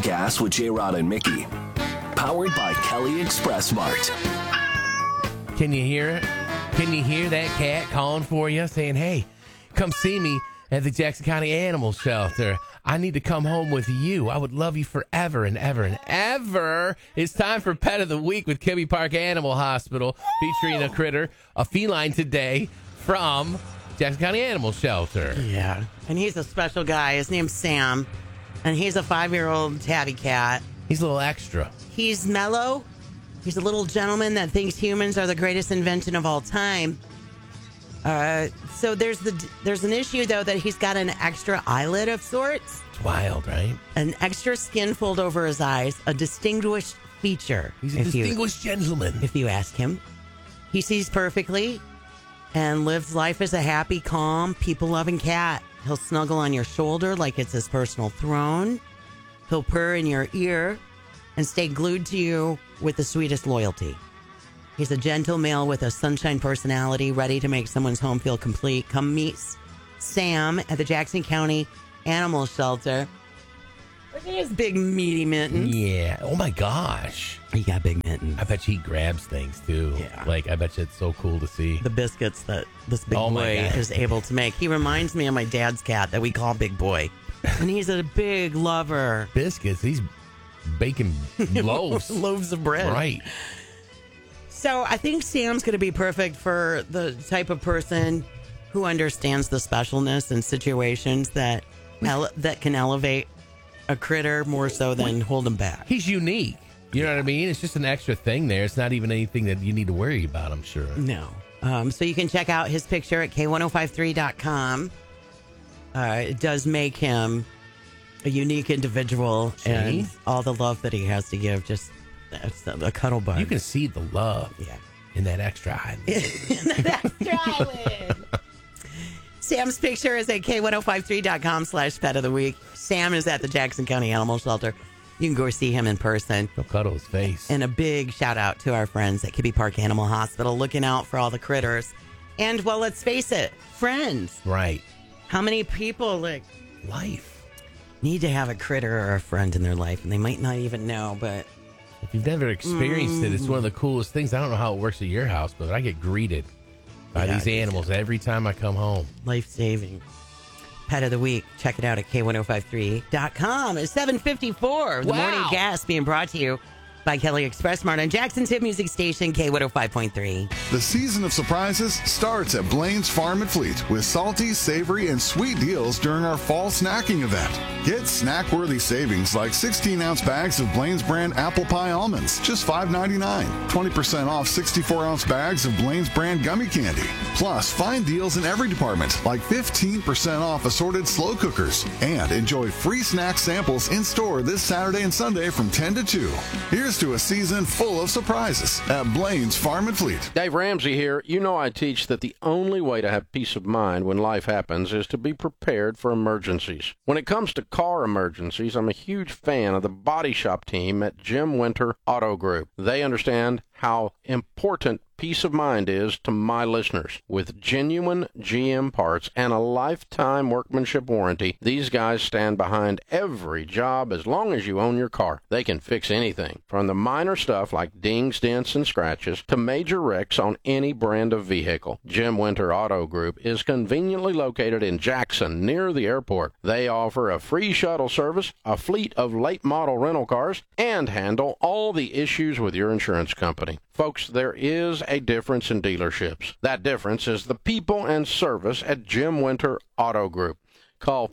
Gas with J-Rod and Mickey. Powered by Kelly Express Mart. Can you hear it? Can you hear that cat calling for you, saying, hey, come see me at the Jackson County Animal Shelter. I need to come home with you. I would love you forever and ever and ever. It's time for Pet of the Week with Kibbe Park Animal Hospital, featuring a critter, a feline today from Jackson County Animal Shelter. Yeah, and he's a special guy. His name's Sam, and he's a 5-year-old tabby cat. He's a little extra. He's mellow. He's a little gentleman that thinks humans are the greatest invention of all time. So there's an issue, though, that he's got an extra eyelid of sorts. It's wild, right? An extra skin fold over his eyes, a distinguished feature. He's a distinguished gentleman. If you ask him. He sees perfectly and lives life as a happy, calm, people-loving cat. He'll snuggle on your shoulder like it's his personal throne. He'll purr in your ear and stay glued to you with the sweetest loyalty. He's a gentle male with a sunshine personality, ready to make someone's home feel complete. Come meet Sam at the Jackson County Animal Shelter. Look at his big meaty mitten. Yeah. Oh, my gosh. He got big mittens. I bet you he grabs things, too. Yeah. Like, I bet you it's so cool to see. The biscuits that this big Oh, my boy God. is able to make. He reminds me of my dad's cat that we call Big Boy. And he's a big lover. Biscuits. He's baking loaves. Loaves of bread. Right. So I think Sam's going to be perfect for the type of person who understands the specialness and situations that can elevate a critter more so than hold him back. He's unique. You know what I mean? It's just an extra thing there. It's not even anything that you need to worry about, I'm sure. No. So you can check out his picture at K1053.com. It does make him a unique individual, and all the love that he has to give, just that's a cuddle bug. You can see the love in that extra eyelid. Sam's picture is at K1053.com/pet of the week. Sam is at the Jackson County Animal Shelter. You can go see him in person. He'll cuddle his face. And a big shout out to our friends at Kibbe Park Animal Hospital, looking out for all the critters. And, well, let's face it, friends. Right. How many people, life need to have a critter or a friend in their life, and they might not even know, but if you've never experienced it, it's one of the coolest things. I don't know how it works at your house, but I get greeted by these animals every time I come home. Life-saving. Pet of the Week. Check it out at K1053.com. It's 7:54. The Morning Gas being brought to you by Kelly Express Mart on Jackson's hit music station, K105.3. The season of surprises starts at Blaine's Farm and Fleet with salty, savory, and sweet deals during our fall snacking event. Get snack-worthy savings like 16-ounce bags of Blaine's brand apple pie almonds, just $5.99. 20% off 64-ounce bags of Blaine's brand gummy candy. Plus, find deals in every department like 15% off assorted slow cookers. And enjoy free snack samples in store this Saturday and Sunday from 10 to 2. Here's to a season full of surprises at Blaine's Farm and Fleet. Dave Ramsey here. You know I teach that the only way to have peace of mind when life happens is to be prepared for emergencies. When it comes to car emergencies, I'm a huge fan of the body shop team at Jim Winter Auto Group. They understand how important peace of mind is to my listeners. With genuine GM parts and a lifetime workmanship warranty, these guys stand behind every job as long as you own your car. They can fix anything, from the minor stuff like dings, dents, and scratches to major wrecks on any brand of vehicle. Jim Winter Auto Group is conveniently located in Jackson, near the airport. They offer a free shuttle service, a fleet of late model rental cars, and handle all the issues with your insurance company. Folks, there is a difference in dealerships. That difference is the people and service at Jim Winter Auto Group. Call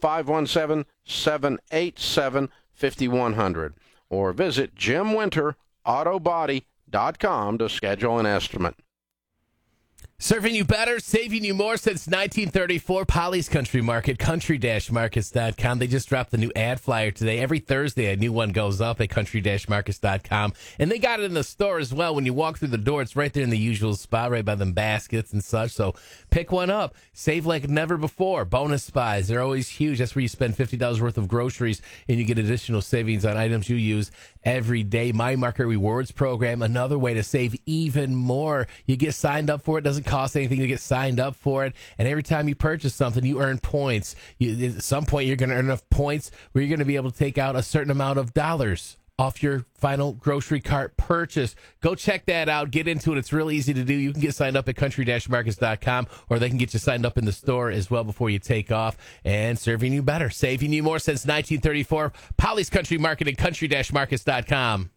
517-787-5100 or visit JimWinterAutobody.com to schedule an estimate. Serving you better, saving you more since 1934. Polly's Country Market, country-markets.com. They just dropped the new ad flyer today. Every Thursday, a new one goes up at country-markets.com. And they got it in the store as well. When you walk through the door, it's right there in the usual spot, right by them baskets and such. So pick one up. Save like never before. Bonus buys, they're always huge. That's where you spend $50 worth of groceries, and you get additional savings on items you use every day. My Market Rewards program, another way to save even more. You get signed up for it. Doesn't cost anything to get signed up for it. And every time you purchase something, you earn points. At some point, you're going to earn enough points where you're going to be able to take out a certain amount of dollars off your final grocery cart purchase. Go check that out. Get into it. It's really easy to do. You can get signed up at country-markets.com, or they can get you signed up in the store as well before you take off. And serving you better, saving you more since 1934. Polly's Country Market at country-markets.com.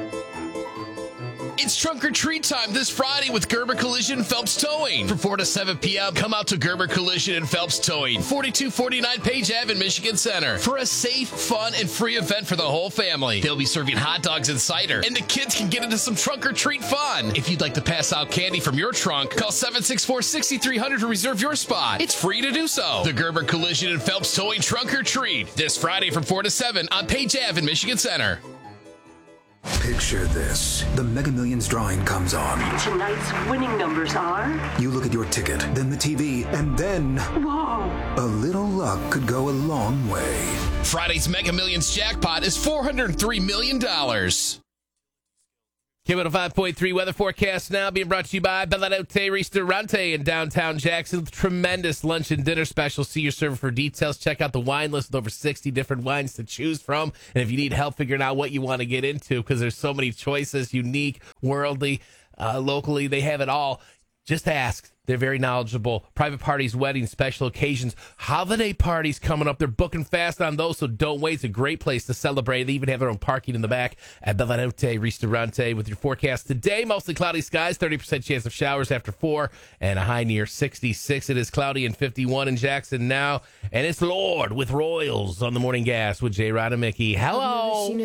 It's trunk or treat time this Friday with Gerber Collision and Phelps Towing. From 4 to 7 p.m., come out to Gerber Collision and Phelps Towing, 4249 Page Ave in Michigan Center, for a safe, fun, and free event for the whole family. They'll be serving hot dogs and cider, and the kids can get into some trunk or treat fun. If you'd like to pass out candy from your trunk, call 764-6300 to reserve your spot. It's free to do so. The Gerber Collision and Phelps Towing Trunk or Treat, this Friday from 4 to 7 on Page Ave in Michigan Center. Picture this. The Mega Millions drawing comes on. Tonight's winning numbers are... You look at your ticket, then the TV, and then... Whoa! A little luck could go a long way. Friday's Mega Millions jackpot is $403 million. Kim 5.3 weather forecast now being brought to you by Bellanote Restaurante in downtown Jackson. Tremendous lunch and dinner special. See your server for details. Check out the wine list with over 60 different wines to choose from. And if you need help figuring out what you want to get into, because there's so many choices, unique, worldly, locally, they have it all. Just ask. They're very knowledgeable. Private parties, weddings, special occasions, holiday parties coming up. They're booking fast on those, so don't wait. It's a great place to celebrate. They even have their own parking in the back at Bellanote Ristorante. With your forecast today, mostly cloudy skies, 30% chance of showers after 4, and a high near 66. It is cloudy and 51 in Jackson now, and it's Lord with Royals on the Morning Gas with J. Rod and Mickey. Hello.